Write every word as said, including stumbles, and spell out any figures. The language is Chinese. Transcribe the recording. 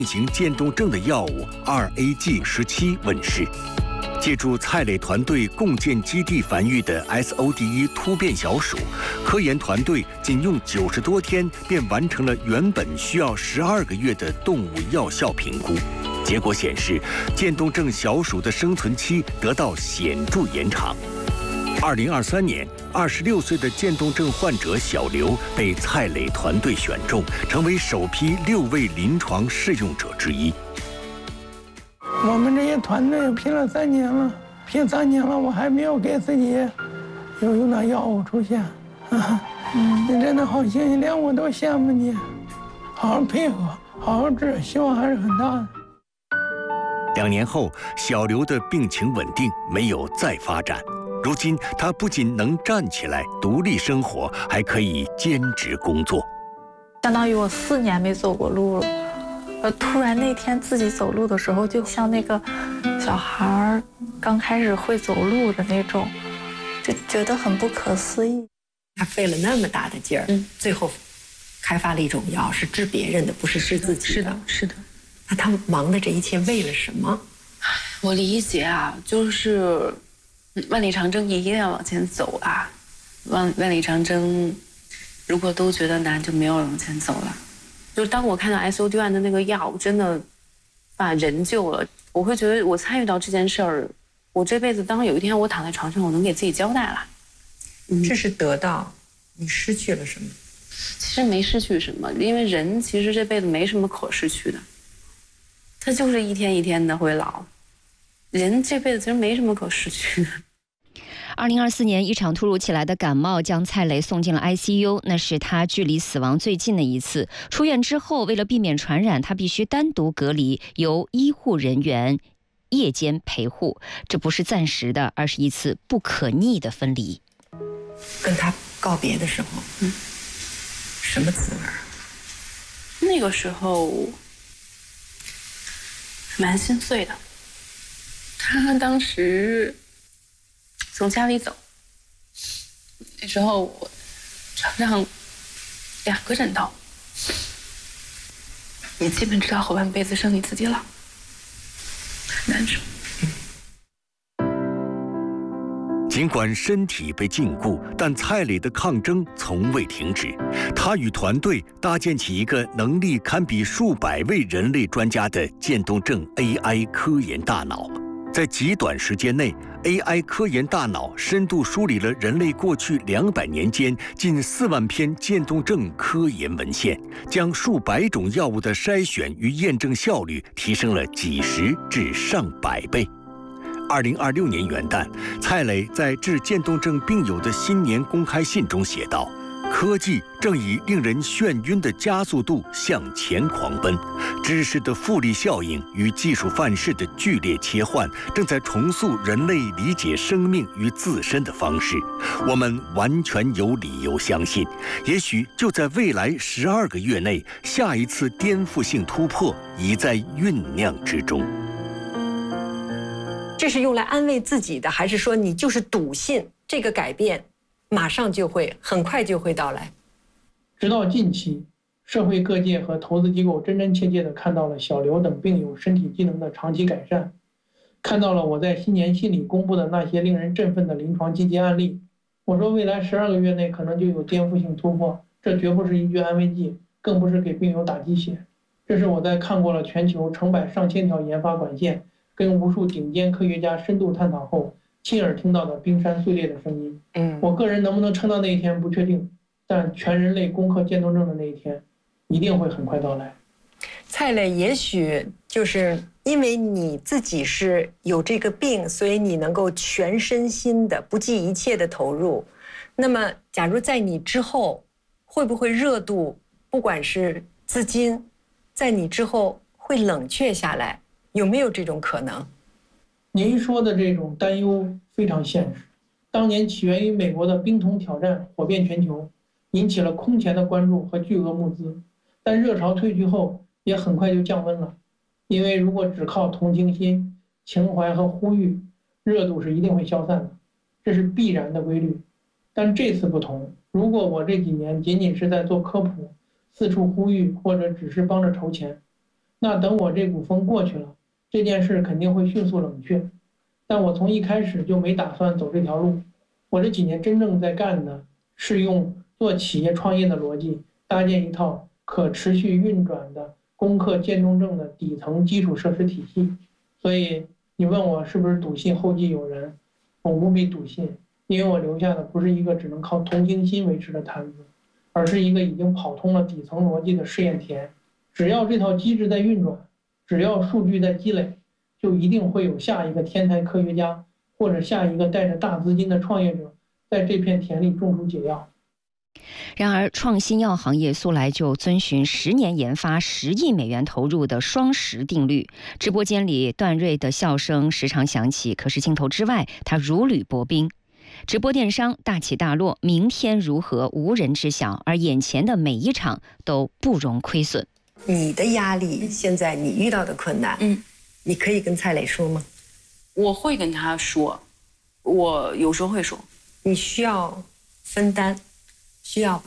型渐冻症的药物 二 A G 十七问世。借助蔡磊团队共建基地繁育的 S O D 一突变小鼠，科研团队仅用九十多天便完成了原本需要十二个月的动物药效评估。结果显示，渐冻症小鼠的生存期得到显著延长。二零二三年，二十六岁的渐冻症患者小刘被蔡磊团队选中，成为首批六位临床试用者之一。 我们这些团队拼了三年了，拼三年了，我还没有给自己有用的药物出现。啊，嗯，你真的好幸运，连我都羡慕你。好好配合，好好治，希望还是很大的。 两年后，小刘的病情稳定，没有再发展。如今，他不仅能站起来独立生活，还可以兼职工作。 相当于我四年没走过路了。呃，突然那天自己走路的时候，就像那个小孩刚开始会走路的那种，就觉得很不可思议。 他费了那么大的劲儿，嗯，最后开发了一种药是治别人的，不是治自己的。 是的，是的。 那他忙的这一切为了什么？ 我理解啊，就是万里长征一定要往前走啊，万万里长征，如果都觉得难，就没有人往前走了。就是当我看到 S O D 一的那个药真的把人救了，我会觉得我参与到这件事儿，我这辈子当有一天我躺在床上，我能给自己交代了。 嗯，这是得到，你失去了什么？ 其实没失去什么，因为人其实这辈子没什么可失去的，他就是一天一天的会老，人这辈子其实没什么可失去的。 二零二四年，一场突如其来的感冒将蔡磊送进了 I C U， 那是他距离死亡最近的一次。出院之后，为了避免传染，他必须单独隔离，由医护人员夜间陪护。这不是暂时的，而是一次不可逆的分离。 跟他告别的时候，嗯，什么滋味？ 那个时候蛮心碎的。他当时从家里走，那时候我床上两个枕头，你基本知道后半辈子剩你自己了，很难受。 尽管身体被禁锢，但蔡磊的抗争从未停止。他与团队搭建起一个能力堪比数百位人类专家的渐冻症 A I 科研大脑。在极短时间内 ，A I 科研大脑深度梳理了人类过去两百年间近四万篇渐冻症科研文献，将数百种药物的筛选与验证效率提升了几十至上百倍。二零二六年元旦，蔡磊在致渐冻症病友的新年公开信中写道：“科技正以令人眩晕的加速度向前狂奔，知识的复利效应与技术范式的剧烈切换，正在重塑人类理解生命与自身的方式。我们完全有理由相信，也许就在未来十二个月内，下一次颠覆性突破已在酝酿之中。” 这是用来安慰自己的，还是说你就是笃信这个改变马上就会很快就会到来？ 直到近期，社会各界和投资机构真真切切地看到了小刘等病友身体机能的长期改善，看到了我在新年信里公布的那些令人振奋的临床积极案例。我说未来十二个月内可能就有颠覆性突破，这绝不是一句安慰剂，更不是给病友打鸡血。这是我在看过了全球成百上千条研发管线，跟无数顶尖科学家深度探讨后，亲耳听到的冰山碎裂的声音。嗯，我个人能不能撑到那一天不确定，但全人类攻克渐冻症的那一天，一定会很快到来。 蔡磊，也许就是因为你自己是有这个病，所以你能够全身心的、不计一切的投入。那么，假如在你之后，会不会热度，不管是资金，在你之后会冷却下来？有没有这种可能？ 您说的这种担忧非常现实。当年起源于美国的冰桶挑战火遍全球，引起了空前的关注和巨额募资，但热潮退去后也很快就降温了。因为如果只靠同情心、情怀和呼吁，热度是一定会消散的，这是必然的规律。但这次不同，如果我这几年仅仅是在做科普、四处呼吁或者只是帮着筹钱， 那等我这股风过去了，这件事肯定会迅速冷却。但我从一开始就没打算走这条路。我这几年真正在干的是用做企业创业的逻辑，搭建一套可持续运转的攻克渐冻症的底层基础设施体系。所以你问我是不是笃信后继有人，我无比笃信，因为我留下的不是一个只能靠同情心维持的摊子，而是一个已经跑通了底层逻辑的试验田。只要这套机制在运转，只要数据在积累，就一定会有下一个天才科学家或者下一个带着大资金的创业者在这片田里种出解药。 然而，创新药行业素来就遵循十年研发、十亿美元投入的双十定律。直播间里，段瑞的笑声时常响起，可是镜头之外，他如履薄冰。直播电商大起大落，明天如何无人知晓，而眼前的每一场都不容亏损。 你的压力，现在你遇到的困难，嗯，你可以跟蔡磊说吗？ 我会跟他说，我有时候会说， 你需要分担，需要吧？